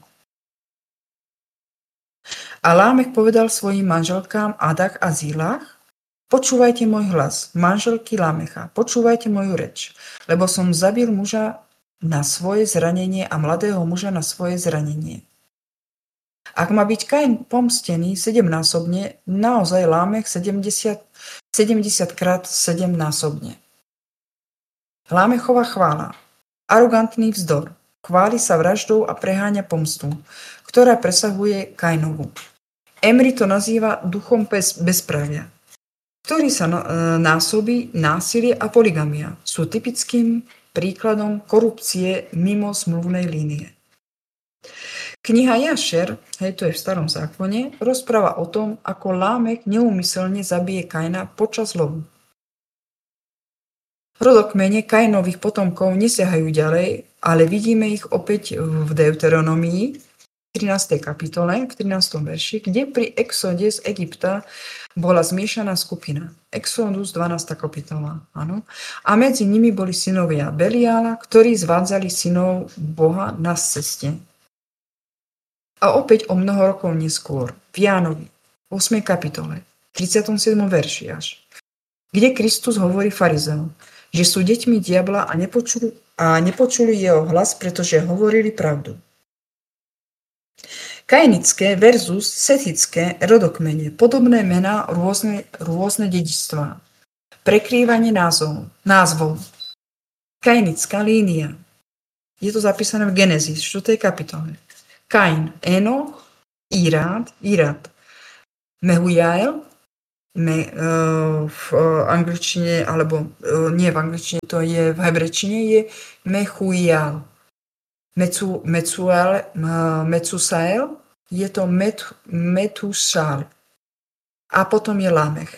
A Lámech povedal svojim manželkám Adach a Zílach: Počúvajte môj hlas, manželky Lámecha, počúvajte moju reč, lebo som zabil muža na svoje zranenie a mladého muža na svoje zranenie. Ak má byť Kain pomstený sedemnásobne, naozaj Lámech sedemdesiat, sedemdesiat krát sedemnásobne. Lámechova chvála. Arogantný vzdor. Chváli sa vraždou a preháňa pomstu, ktorá presahuje Kainovu. Emri to nazýva duchom bez, bezpravia, ktorý sa násobí násilie a poligamia. Sú typickým príkladom korupcie mimo zmluvnej línie. Kniha Jášer, hej, to je v starom zákone, rozpráva o tom, ako Lámech neúmyselne zabije Kaina počas lovu. Rodokmene Kainových potomkov nesiahajú ďalej, ale vidíme ich opäť v Deuteronomii, trinástej kapitole, v trinástom verši, kde pri exode z Egypta bola zmiešaná skupina. Exodus dvanásta kapitola, áno. A medzi nimi boli synovia Beliála, ktorí zvádzali synov Boha na ceste. A opäť o mnoho rokov neskôr, v Jánovi, ôsmej kapitole, tridsiatom siedmom verši až, kde Kristus hovorí farizeom, že sú deťmi diabla a nepočuli, a nepočuli jeho hlas, pretože hovorili pravdu. Kainické versus setické rodokmene, podobné mená, rôzne, rôzne dedičstvá. Prekrývanie názov, názvov. Kainická línia. Je to zapísané v Genesis, štvrtej kapitole. Kain, Enoch, Irad, Irad. Mehujael, me, uh, v uh, angličtine, alebo uh, nie v angličtine, to je v hebrečine, je Mechujal. Mecu, Mecuel, uh, Mecusael, je to met, Metusal. A potom je Lamech.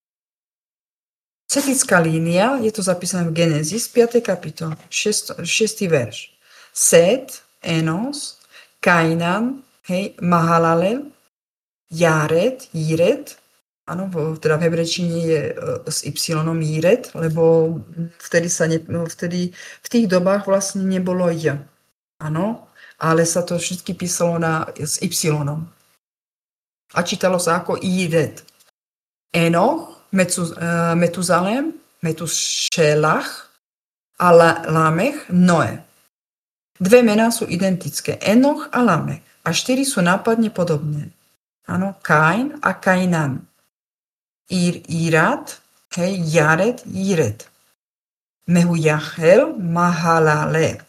Setická línia, je to zapísané v Genesis, piatej kapitole, šiesty verš. Set, Enos, Kainan, hej, Mahalalel, Jared, Jired, áno, teda v hebrečine je s Y Jired, lebo vtedy, sa ne, vtedy v tých dobách vlastne nebolo J, áno, ale sa to všetky písalo na, s Y. A čítalo sa ako Jired. Enoch, Metuzalem, Metušelach a Lamech, Noé. Dve mená sú identické, Enoch a Lamech, a štyri sú nápadne podobné. Áno, Kain a Kainan. Ir, Irad, hej, Jared, Jired. Mehujachel, Mahalalel.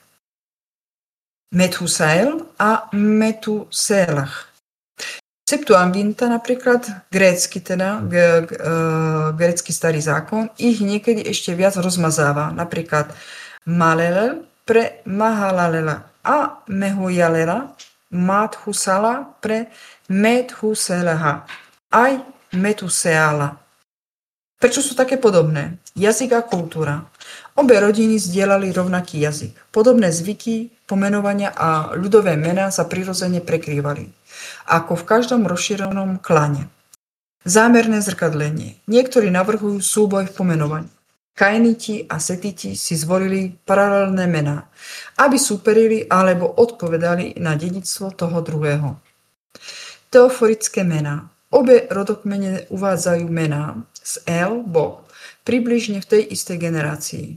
Methusael a Metuselach. Septuaginta napríklad, grécky teda, g, g, grécky starý zákon, ich niekedy ešte viac rozmazáva. Napríklad Malelel pre Mahalalela a Mehujalela, Mathusala pre Methuselaha, aj Metuseala. Prečo sú také podobné? Jazyk a kultúra. Obe rodiny zdieľali rovnaký jazyk. Podobné zvyky, pomenovania a ľudové mená sa prirodzene prekrývali, ako v každom rozšírenom klane. Zámerné zrkadlenie. Niektorí navrhujú súboj v pomenovaní. Kainiti a Setiti si zvolili paralelné mená, aby súperili alebo odpovedali na dedičstvo toho druhého. Teoforické mená. Obe rodokmene uvádzajú mená z El, Boh, približne v tej istej generácii.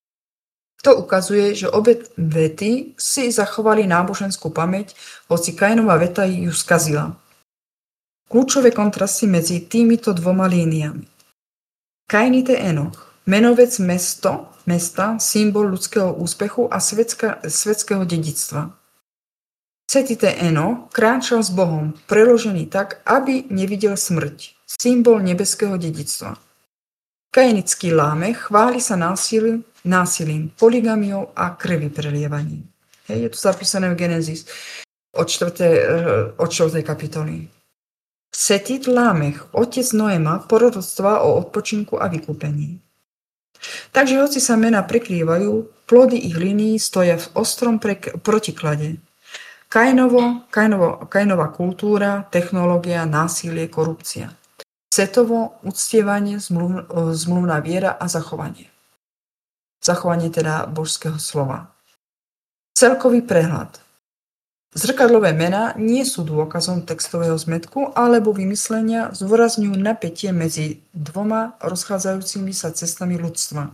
To ukazuje, že obe vety si zachovali náboženskú pamäť, hoci Kainova veta ju skazila. Kľúčové kontrasty medzi týmito dvoma líniami. Kainite Enoch, menovec mesto, mesta, symbol ľudského úspechu a svetka, svetského dedičstva. Setite Enoch kráčal s Bohom, preložený tak, aby nevidel smrť, symbol nebeského dedičstva. Kainický Lámech chváli sa násilím, násilím, poligamiou a krvi prelievaním. Hej, je to zapísané v Genesis od štvrtej kapitoly. Setit Lámech, otec Noema, porodstva o odpočinku a vykúpení. Takže hoci sa mená prekrývajú, plody ich línií stoja v ostrom prek- protiklade. Kainovo, Kainovo, Kainová kultúra, technológia, násilie, korupcia. Setovo, uctievanie, zmluv, zmluvná viera a zachovanie. Zachovanie teda božského slova. Celkový prehľad. Zrkadlové mená nie sú dôkazom textového zmätku alebo vymyslenia, zdôrazňujú napätie medzi dvoma rozchádzajúcimi sa cestami ľudstva.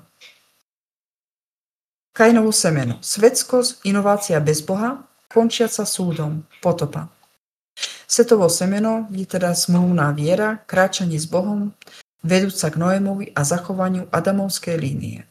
Kainovo semeno. Svetskosť, inovácia bez Boha, končiaca súdom, potopa. Setovo semeno je teda zmluvná viera, kráčanie s Bohom, vedúca k Noémovi a zachovaniu Adamovskej línie.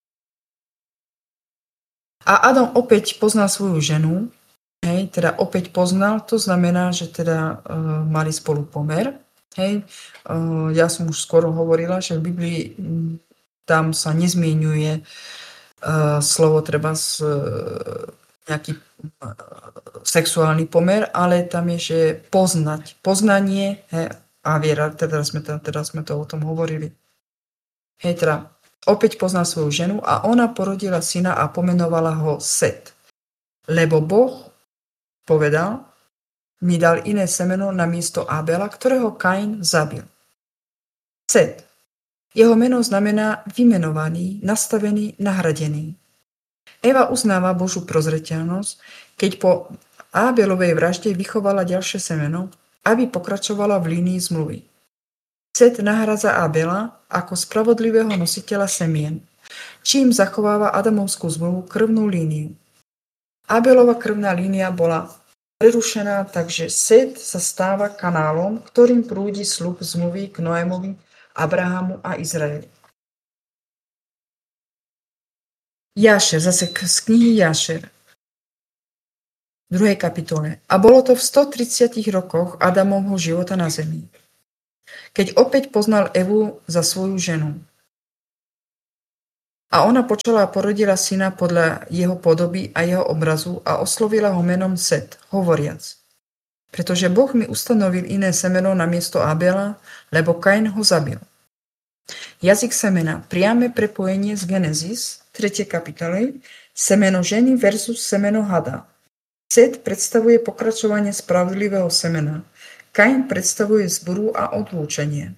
A Adam opäť poznal svoju ženu, hej, teda opäť poznal, to znamená, že teda uh, mali spolu pomer. Hej. Uh, ja som už skoro hovorila, že v Biblii um, tam sa nezmienuje uh, slovo treba z uh, nejaký sexuálny pomer, ale tam je, že poznať. Poznanie, hej, a viera, teda sme, to, teda sme to o tom hovorili. Hej, teda opäť poznal svoju ženu a ona porodila syna a pomenovala ho Set. Lebo Boh povedal, mi dal iné semeno na miesto Abela, ktorého Kain zabil. Set. Jeho meno znamená vymenovaný, nastavený, nahradený. Eva uznáva Božú prozreteľnosť, keď po Ábelovej vražde vychovala ďalšie semeno, aby pokračovala v línii zmluvy. Set nahradza Ábela ako spravodlivého nositeľa semien, čím zachováva Adamovskú zmluvu krvnú líniu. Ábelova krvná línia bola prerušená, takže Set sa stáva kanálom, ktorým prúdi sľub zmluvy k Noémovi, Abrahamu a Izraeli. Jášer, zase z knihy Jášer. V druhej kapitole. A bolo to v stotridsiatich rokoch Adamovho života na zemi, keď opäť poznal Evu za svoju ženu. A ona počala a porodila syna podľa jeho podoby a jeho obrazu a oslovila ho menom Set, hovoriac: pretože Boh mi ustanovil iné semeno na miesto Abela, lebo Kain ho zabil. Jazyk semena, priame prepojenie z Genesis, tretej kapitole, semeno ženy versus semeno hada. Set predstavuje pokračovanie spravodlivého semena. Kain predstavuje zburu a odlúčenie.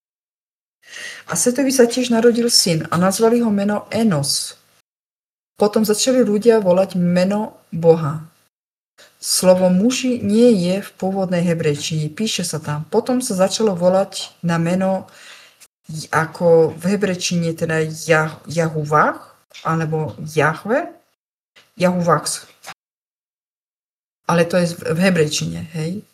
A Setovi sa tiež narodil syn a nazvali ho meno Enos. Potom začali ľudia volať meno Boha. Slovo muži nie je v pôvodnej hebrejčine, píše sa tam. Potom sa začalo volať na meno ako v hebrejčine teda Jah, Jahuvach alebo Jahve, Jahuvach. Ale to je v hebrejčine, hej.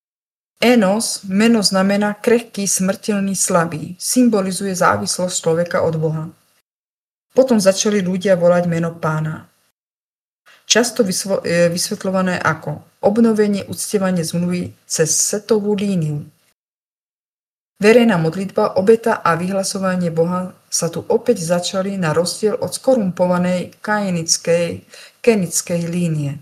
Enos, meno znamená krehký, smrteľný, slabý. Symbolizuje závislosť človeka od Boha. Potom začali ľudia volať meno Pána. Často vysvetľované ako obnovenie, uctievanie zmluvy cez Setovú líniu. Verejná modlitba, obeta a vyhlasovanie Boha sa tu opäť začali na rozdiel od skorumpovanej kainickej, kenickej línie.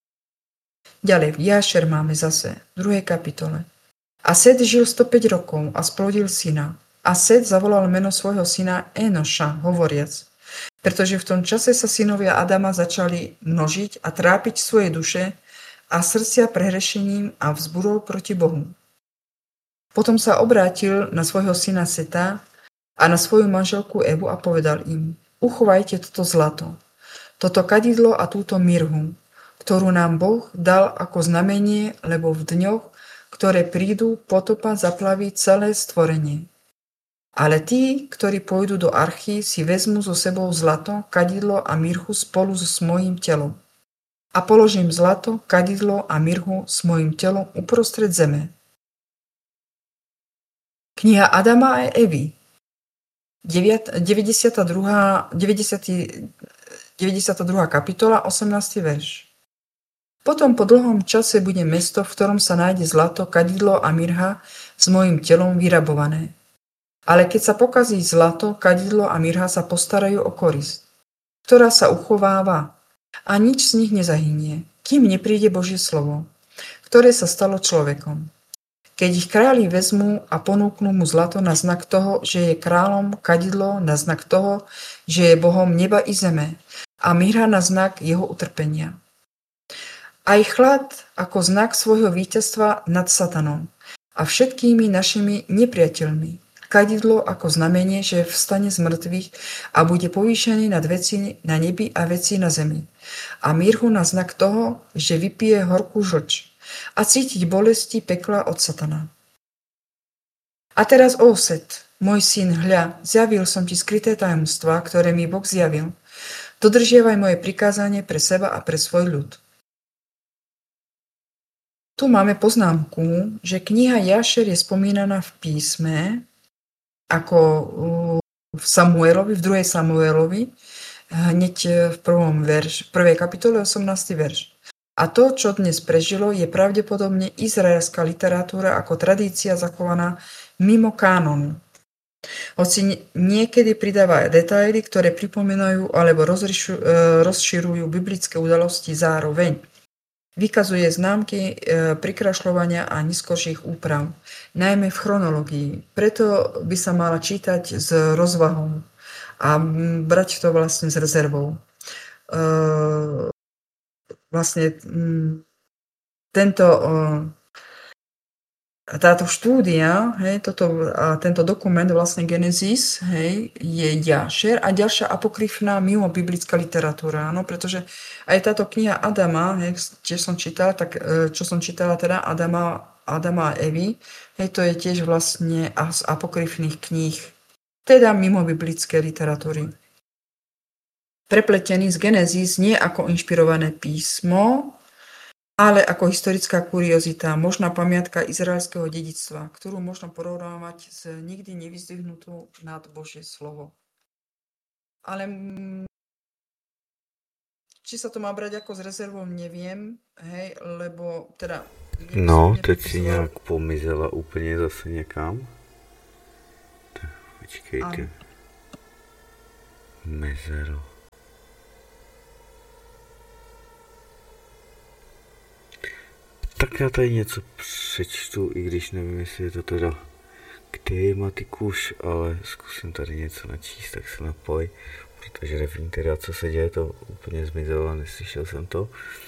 Ďalej, v Jášer máme zase, v druhej kapitole. A Set žil stopäť rokov a splodil syna. A Set zavolal meno svojho syna Enoša, hovoriac: pretože v tom čase sa synovia Adama začali množiť a trápiť svoje duše a srdcia prehrešením a vzburou proti Bohu. Potom sa obrátil na svojho syna Seta a na svoju manželku Evu a povedal im: uchovajte toto zlato, toto kadidlo a túto mirhu, ktorú nám Boh dal ako znamenie, lebo v dňoch, ktoré prídu, potopa zaplaví celé stvorenie. Ale tí, ktorí pôjdu do archy, si vezmú so sebou zlato, kadidlo a mirhu spolu so mojím telom. A položím zlato, kadidlo a mirhu s mojím telom uprostred zeme. Kniha Adama a Evy, deväťdesiata druhá kapitola, osemnásty verš. Potom po dlhom čase bude mesto, v ktorom sa nájde zlato, kadidlo a mirha s mojím telom vyrabované. Ale keď sa pokazí zlato, kadidlo a mirha, sa postarajú o korisť, ktorá sa uchováva a nič z nich nezahynie, kým nepríde Božie slovo, ktoré sa stalo človekom. Keď ich králi vezmú a ponúknú mu zlato na znak toho, že je kráľom, kadidlo na znak toho, že je Bohom neba i zeme, a mirha na znak jeho utrpenia. Aj chlad ako znak svojho víťazstva nad satanom a všetkými našimi nepriateľmi. Kadidlo ako znamenie, že vstane z mŕtvych a bude povýšený nad veci na nebi a veci na zemi. A mirhu na znak toho, že vypije horkú žlč a cítiť bolesti pekla od satana. A teraz, ó Set, môj syn, hľa, zjavil som ti skryté tajomstvá, ktoré mi Boh zjavil. Dodržiavaj moje prikázanie pre seba a pre svoj ľud. Tu máme poznámku, že kniha Jášer je spomínaná v písme ako v Samuelovi, v druhej Samuelovi, hneď v prvom verš, v prvej kapitole osemnásty verš. A to, čo dnes prežilo, je pravdepodobne izraelská literatúra ako tradícia zachovaná mimo kánonu. Hoci niekedy pridáva detaily, ktoré pripomínajú alebo rozširujú biblické udalosti zároveň. Vykazuje známky prikrašľovania a neskorších úprav, najmä v chronológii. Preto by sa mala čítať s rozvahou a brať to vlastne s rezervou. Vlastne tento, táto štúdia, hej, toto, tento dokument, vlastne Genesis, hej, je Jášer a ďalšia apokryfná mimo biblická literatúra, no, pretože aj táto kniha Adama, hej, tiež som čítala, tak, čo som čítala teda Adama, Adama a Evy, hej, to je tiež vlastne z apokryfných kníh, teda mimo biblické literatúry. Prepletený z Genesis nie ako inšpirované písmo, ale ako historická kuriozita, možná pamiatka izraelského dedičstva, ktorú možno porovnávať s nikdy nevyzdvihnutou nad Božie slovo. Ale či sa to má brať ako s rezervou, neviem, hej, lebo teda... No, teď si nějak pomizela úplně zase někam. Tak, počkejte. Mezero. Tak já tady něco přečtu, i když nevím, jestli je to teda k tématikuš, ale zkusím tady něco načíst, tak se napoj, protože nevím teda, co se děje, to úplně zmizelo a neslyšel jsem to.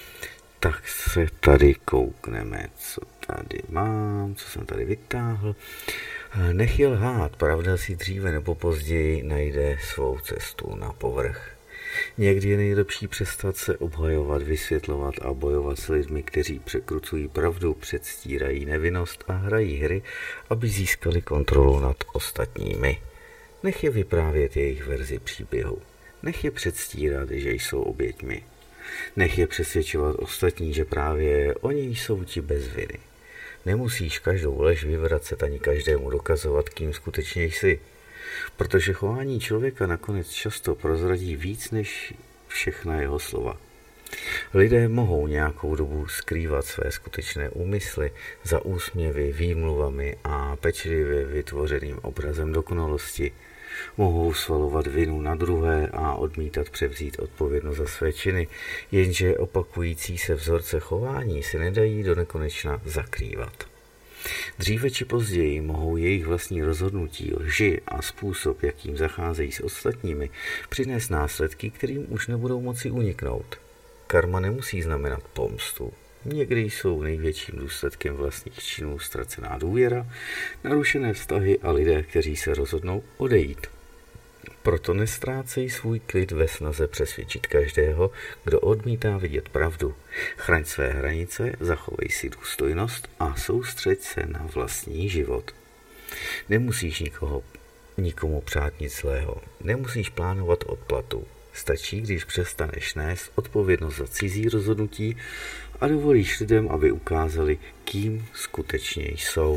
Tak se tady koukneme, co tady mám, co jsem tady vytáhl. Nech je lhát, pravda si dříve nebo později najde svou cestu na povrch. Někdy je nejlepší přestat se obhajovat, vysvětlovat a bojovat s lidmi, kteří překrucují pravdu, předstírají nevinnost a hrají hry, aby získali kontrolu nad ostatními. Nech je vyprávět jejich verzi příběhu. Nech je předstírat, že jsou oběťmi. Nech je přesvědčovat ostatní, že právě oni jsou ti bez viny. Nemusíš každou lež vyvracet ani každému dokazovat, kým skutečně jsi. Protože chování člověka nakonec často prozradí víc než všechna jeho slova. Lidé mohou nějakou dobu skrývat své skutečné úmysly za úsměvy, výmluvami a pečlivě vytvořeným obrazem dokonalosti. Mohou svalovat vinu na druhé a odmítat převzít odpovědnost za své činy, jenže opakující se vzorce chování se nedají do nekonečna zakrývat. Dříve či později mohou jejich vlastní rozhodnutí, lži a způsob, jakým zacházejí s ostatními, přinést následky, kterým už nebudou moci uniknout. Karma nemusí znamenat pomstu. Někdy jsou největším důsledkem vlastních činů ztracená důvěra, narušené vztahy a lidé, kteří se rozhodnou odejít. Proto nestrácej svůj klid ve snaze přesvědčit každého, kdo odmítá vidět pravdu. Chraň své hranice, zachovej si důstojnost a soustřeď se na vlastní život. Nemusíš nikoho, nikomu přát nic zlého. Nemusíš plánovat odplatu. Stačí, když přestaneš nést odpovědnost za cizí rozhodnutí a dovolíš lidem, aby ukázali, kým skutečně jsou.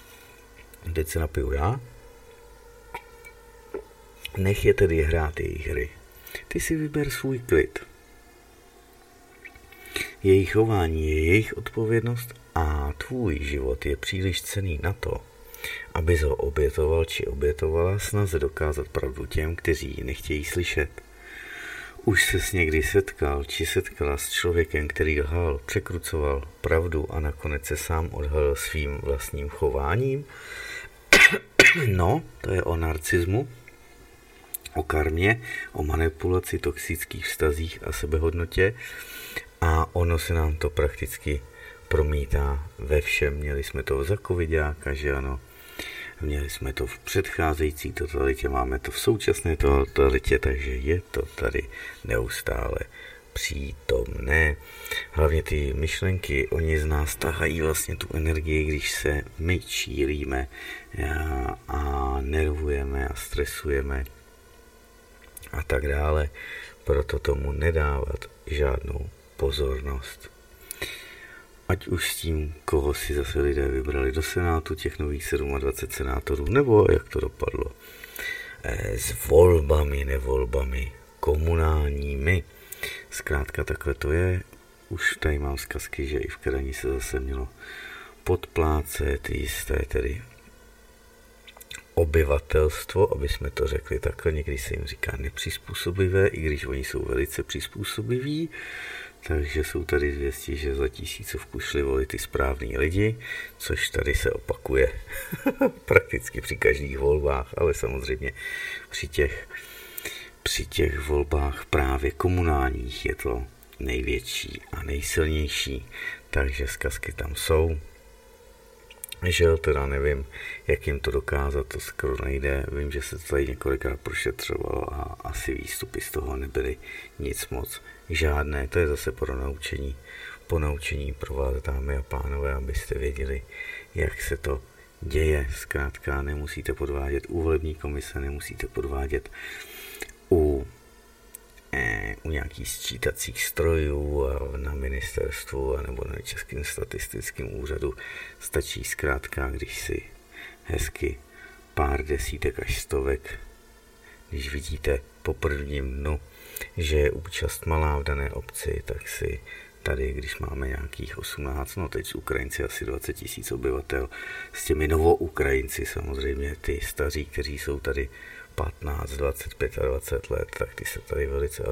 Teď se napiju já. Nech je tedy hrát jejich hry. Ty si vyber svůj klid. Jejich chování je jejich odpovědnost a tvůj život je příliš cenný na to, abys ho obětoval či obětovala snaze dokázat pravdu těm, kteří ji nechtějí slyšet. Už ses někdy setkal či setkala s člověkem, který lhal, překrucoval pravdu a nakonec se sám odhalil svým vlastním chováním? No, to je o narcismu, o karmě, o manipulaci, toxických vztazích a sebehodnotě a ono se nám to prakticky promítá ve všem. Měli jsme to za covidáka, že ano, měli jsme to v předcházející totalitě, máme to v současné totalitě, takže je to tady neustále přítomné. Hlavně ty myšlenky, oni z nás tahají vlastně tu energii, když se my čílíme a nervujeme a stresujeme a tak dále, proto tomu nedávat žádnou pozornost. Ať už s tím, koho si zase lidé vybrali do Senátu, těch nových dvacet sedm senátorů, nebo jak to dopadlo e, s volbami, nevolbami, komunálními. Zkrátka takhle to je. Už tady mám zkazky, že i v Krani se zase mělo podplácet jisté tedy obyvatelstvo, aby jsme to řekli takhle, někdy se jim říká nepřizpůsobivé, i když oni jsou velice přizpůsobiví, takže jsou tady zvěsti, že za tisícovku šli volit ty správný lidi, což tady se opakuje prakticky při každých volbách, ale samozřejmě při těch, při těch volbách právě komunálních je to největší a nejsilnější, takže zkazky tam jsou. Že jo, teda nevím, jak jim to dokázat, to skoro nejde. Vím, že se to tady několikrát prošetřovalo a asi výstupy z toho nebyly nic moc žádné. To je zase pro naučení, po naučení pro vás, dámy a pánové, abyste věděli, jak se to děje. Zkrátka nemusíte podvádět u volební komise, nemusíte podvádět u u nějakých sčítacích strojů na ministerstvu nebo na Českém statistickém úřadu. Stačí zkrátka, když si hezky pár desítek až stovek, když vidíte po prvním dnu že je účast malá v dané obci, tak si tady, když máme nějakých osmnáct, no teď Ukrajinci asi dvacet tisíc obyvatel, s těmi novoukrajinci samozřejmě, ty staří, kteří jsou tady patnáct, dvacet, dvacet pět let, tak ty se tady velice